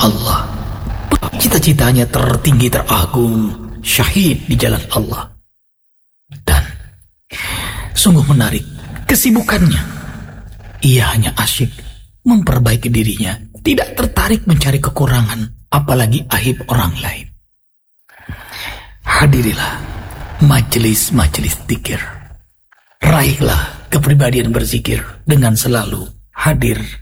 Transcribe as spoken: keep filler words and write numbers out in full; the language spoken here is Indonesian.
Allah. Cita-citanya tertinggi teragung, syahid di jalan Allah. Dan sungguh menarik kesibukannya. Ia hanya asyik memperbaiki dirinya, tidak tertarik mencari kekurangan, apalagi aib orang lain. Hadirilah majelis-majelis zikir. Raihlah kepribadian berzikir dengan selalu hadir